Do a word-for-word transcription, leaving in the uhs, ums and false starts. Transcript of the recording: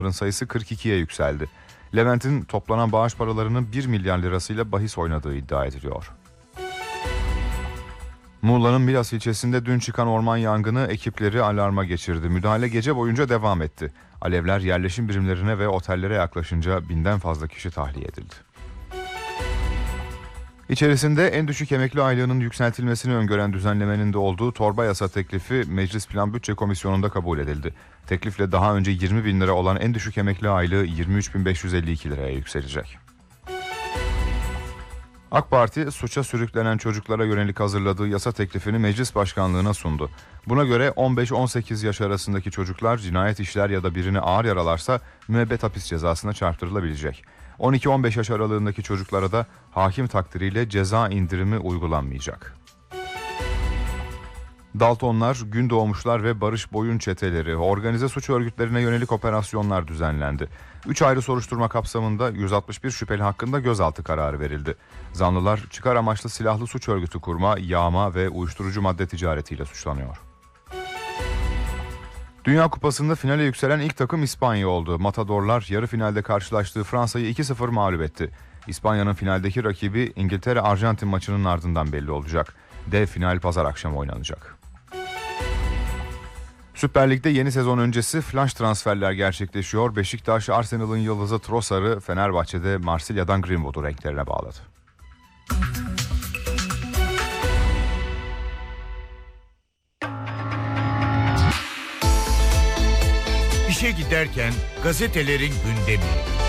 sayısı kırk ikiye yükseldi. Levent'in toplanan bağış paralarının bir milyar lirasıyla bahis oynadığı iddia ediliyor. Muğla'nın Milas ilçesinde dün çıkan orman yangını ekipleri alarma geçirdi. Müdahale gece boyunca devam etti. Alevler yerleşim birimlerine ve otellere yaklaşınca binden fazla kişi tahliye edildi. İçerisinde en düşük emekli aylığının yükseltilmesini öngören düzenlemenin de olduğu torba yasa teklifi Meclis Plan Bütçe Komisyonu'nda kabul edildi. Teklifle daha önce yirmi bin lira olan en düşük emekli aylığı yirmi üç bin beş yüz elli iki liraya yükselecek. AK Parti suça sürüklenen çocuklara yönelik hazırladığı yasa teklifini meclis başkanlığına sundu. Buna göre on beş on sekiz yaş arasındaki çocuklar cinayet işler ya da birini ağır yaralarsa müebbet hapis cezasına çarptırılabilecek. on iki on beş yaş aralığındaki çocuklara da hakim takdiriyle ceza indirimi uygulanmayacak. Daltonlar, Gündoğmuşlar ve Barış Boyun çeteleri, organize suç örgütlerine yönelik operasyonlar düzenlendi. Üç ayrı soruşturma kapsamında yüz altmış bir şüpheli hakkında gözaltı kararı verildi. Zanlılar çıkar amaçlı silahlı suç örgütü kurma, yağma ve uyuşturucu madde ticaretiyle suçlanıyor. Dünya Kupası'nda finale yükselen ilk takım İspanya oldu. Matadorlar yarı finalde karşılaştığı Fransa'yı iki sıfır mağlup etti. İspanya'nın finaldeki rakibi İngiltere-Arjantin maçının ardından belli olacak. Dev final pazar akşamı oynanacak. Süper Lig'de yeni sezon öncesi flash transferler gerçekleşiyor. Beşiktaş, Arsenal'ın yıldızı Trossard'ı, Fenerbahçe'de Marsilya'dan Greenwood'u renklerine bağladı. İşe giderken gazetelerin gündemi.